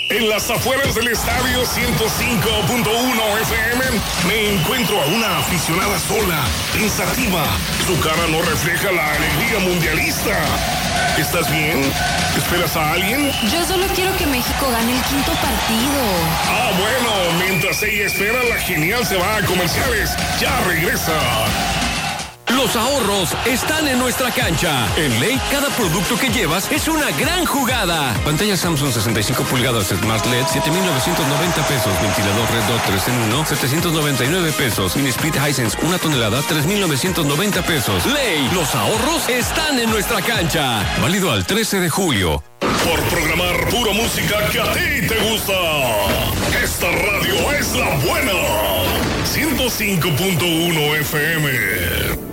En las afueras del estadio 105.1 FM me encuentro a una aficionada sola, pensativa. Su cara no refleja la alegría mundialista. ¿Estás bien? ¿Esperas a alguien? Yo solo quiero que México gane el quinto partido. Ah, bueno, mientras ella espera, la genial se va a comerciales. Ya regresa. Los ahorros están en nuestra cancha. En Ley, cada producto que llevas es una gran jugada. Pantalla Samsung 65 pulgadas Smart LED, 7,990 pesos. Ventilador Red Dot 3 en 1, 799 pesos. Mini Split Hisense 1 tonelada, 3,990 pesos. Ley, los ahorros están en nuestra cancha. Válido al 13 de julio. Por programar pura música que a ti te gusta. Esta radio es la buena. 105.1 FM.